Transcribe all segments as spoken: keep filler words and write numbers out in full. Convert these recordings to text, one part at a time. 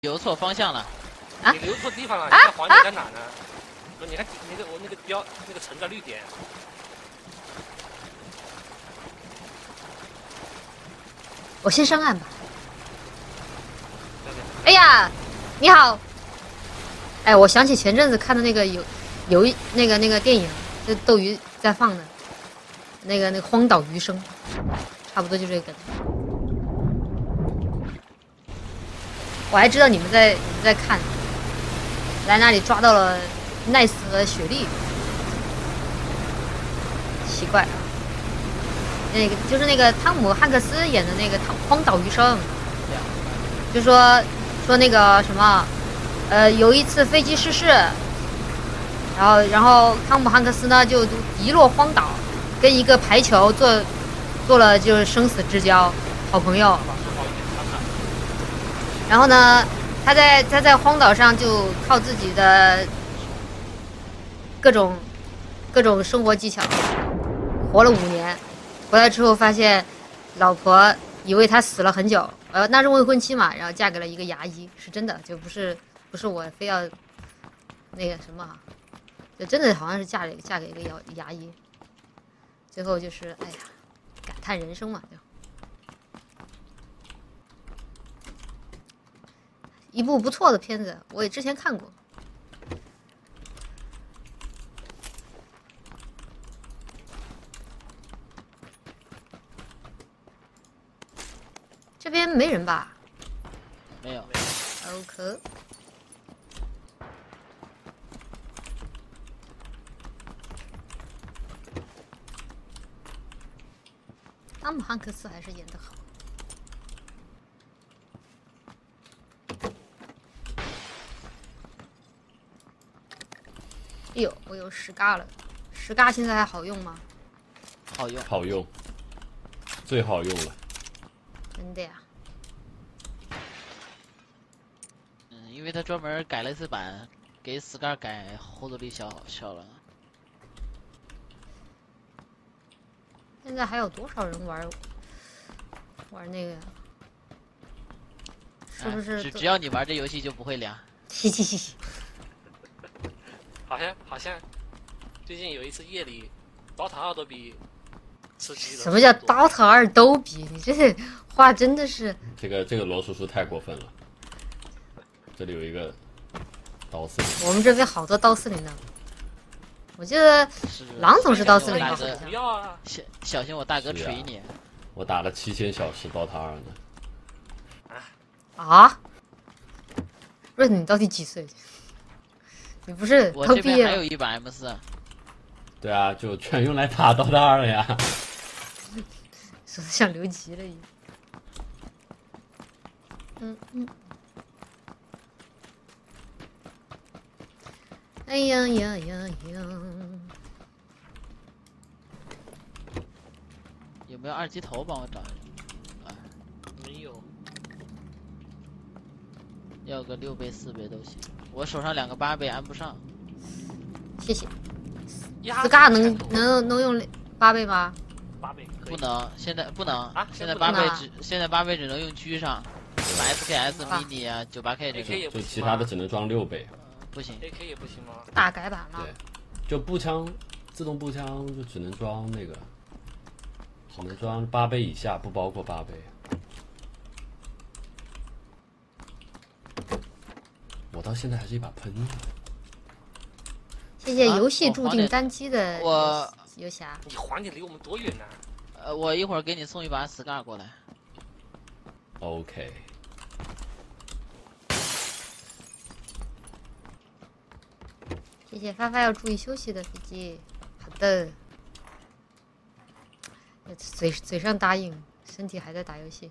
留错方向了。 啊！你留错地方了，你看黄点在哪呢？说你看那个我那个标那个橙的绿点。 我先上岸吧。哎呀，你好。哎，我想起前阵子看的那个有有一那个那个电影，就斗鱼在放的，那个那个荒岛余生，差不多就这个梗。我还知道你们在你们在看，来那里抓到了奈斯和雪莉，奇怪啊。那个就是那个汤姆汉克斯演的那个《荒岛余生》，就说说那个什么，呃，有一次飞机失事，然后然后汤姆汉克斯呢就遗落荒岛，跟一个排球做做了就是生死之交，好朋友。然后呢，他在他在荒岛上就靠自己的各种各种生活技巧活了五年。回来之后发现，老婆以为他死了很久，呃，那是未婚妻嘛，然后嫁给了一个牙医，是真的，就不是不是我非要那个什么，就真的好像是嫁给嫁给一个牙牙医。最后就是哎呀，感叹人生嘛，就一部不错的片子，我也之前看过。这边没人吧？ 没有。 OK。汤姆汉克斯还是演得好。哎呦，我有十嘎了，十嘎现在还好用吗？ 好用， 好用，最好用了。 真的呀？ 嗯，因为他专门改了一次版，给 Scar 改后坐力小小了。 现在还有多少人玩玩那个呀？是不是？ 只只要你玩这游戏就不会凉。 嘻嘻嘻嘻。 好像好像，最近有一次夜里，DOTA 二都比吃鸡了。 什么叫 DOTA 二都比？你这话真的是…… 这个这个罗叔叔太过分了。这里有一个刀司令。 我们这边好多刀司令呢。我记得狼总是刀司令吧？ 不要啊！ 小小心我大哥锤你！ 啊、我打了七千小时 DOTA 二呢。 啊？不是你到底几岁？你不是我这边还有一把 M 四。 对啊，就全用来打 DOTA 二了呀。 说的像留级了一样。嗯嗯。哎呀呀呀呀！ 有没有二级头帮我找一下？ 没有。 要个六倍、四倍都行。我手上两个八倍安不上。 谢谢。斯嘎能能能用八倍吗？ 八倍不能，现在不能啊！ 现在八倍只现在八倍只能用狙上，什么 S K S mini 啊、九八 K 这个， 就其他的只能装六倍。 不行 ，A K 也不行吗？ 大改版了。 对，就步枪，自动步枪就只能装那个，只能装八倍以下，不包括八倍。我到现在还是一把喷子。 谢谢游戏注定单机的我游侠。 你黄点离我们多远呢？ 呃，我一会儿给你送一把 Scar 过来。 OK。 谢谢发发要注意休息的飞机。好的。嘴嘴上答应，身体还在打游戏。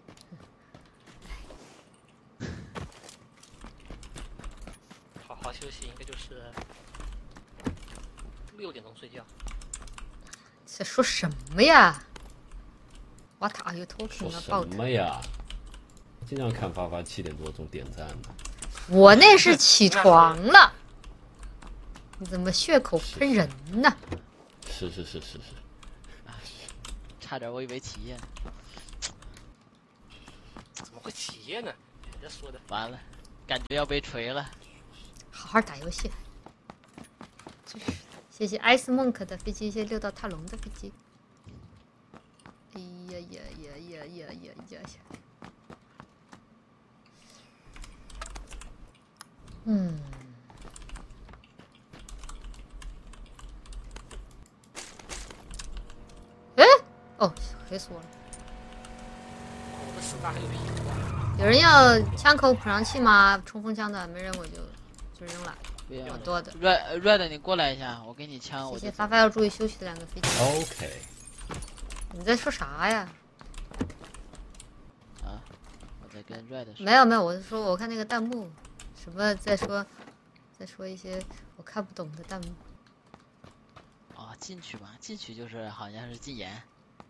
好好休息，应该就是六点钟睡觉。 在说什么呀 ？What are you talking about？ 说什么呀？经常看发发七点多钟点赞的。 我那是起床了。你怎么血口喷人呢？ 是是是是是。 差点我以为起夜呢。 怎么会起夜呢？人家说的。 完了。 感觉要被锤了。 好好打游戏。真是，谢谢 Ice Monk 的飞机，谢谢六道踏龙的飞机。哎呀呀呀呀呀呀呀呀！嗯。哎，哦，黑死我了！ 我的十大还有一个。 有人要枪口补上器吗？冲锋枪的，没人我就就扔了。 不要有多的。 Red Red， 你过来一下，我给你枪。 谢我谢发发要注意休息的两个飞机。 OK。 你在说啥呀？ 啊，我在跟 Red 说。 没有没有，我是说我看那个弹幕，什么在说，在说一些我看不懂的弹幕。 哦，进去吧，进去就是好像是禁言。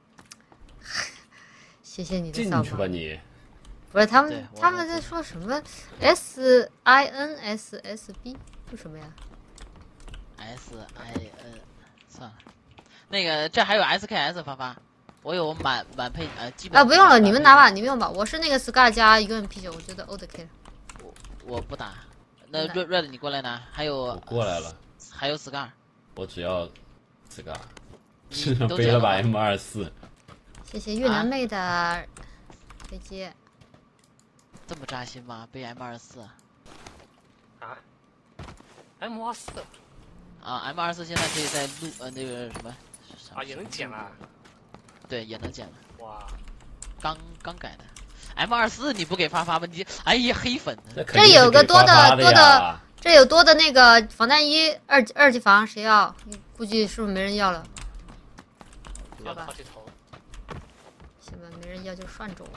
谢谢你的进扫码。 去吧你。 不是他们，他们在说什么 ？S I N S S B 是什么呀 ？S I N， 算了，那个这还有 S K S 发发，我有满满配呃基本。 啊，不用了，你们拿吧，你们用吧。我是那个 Scar 加 U M P 九，我觉得 O 的 K。 我我不打，那 Red Red 你过来拿，还有我过来了， 还有 Scar。 我只要 Scar， 身上背了把 M 二四。 谢谢越南妹的飞机。啊这么扎心吗？背 M 二四啊 ？M 二四啊 ，M 二四现在可以在录呃那个什么啊，也能捡了。 对，也能捡了。 哇， 刚刚改的 M 二四你不给发发吗？你哎呀黑粉！ 这有个多的多的，这有多的那个防弹衣二二级防，谁要？估计是不是没人要了？ 要吧。头。 行吧，没人要就算走。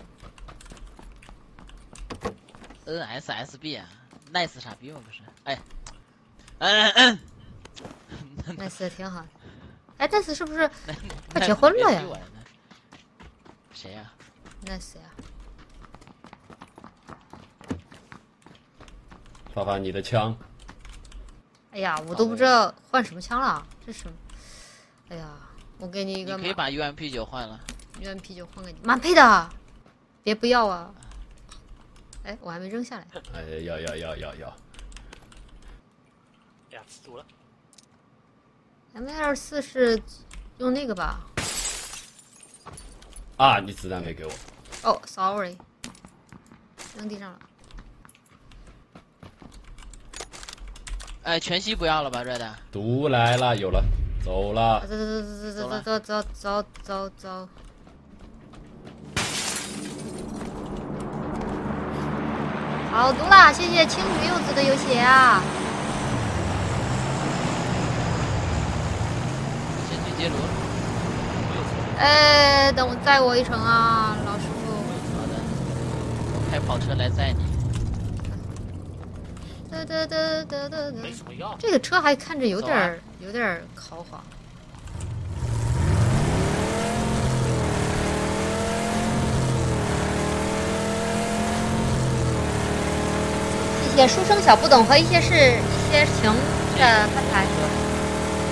N S S B 啊 ，nice 傻逼吗？不是，哎，嗯嗯嗯 ，nice 挺好。哎 ，nice 是不是快结婚了呀？ 谁呀 ？nice 呀。 发发你的枪。 哎呀，我都不知道换什么枪了，这是。哎呀，我给你一个。 你可以把 U M P 九换了。 U M P 九换给你，满配的，别不要啊！哎，我还没扔下来。 哎，要要要要要！ 哎呀，吃毒了。 M 二四是用那个吧？ 啊，你子弹没给我。 哦 ，sorry， 扔地上了。 哎，全息不要了吧，Red？ 毒来了，有了，走了。 走走走走走走走走走。好毒啦！谢谢青鱼柚子的有血啊！ 先去接罗。 呃，等我载我一程啊，老师傅。 好的，我开跑车来载你。 哒哒哒哒哒哒。 没什么药。 这个车还看着有点儿、啊、有点儿豪华。谢谢书生小不懂和一些事一些情的翻牌。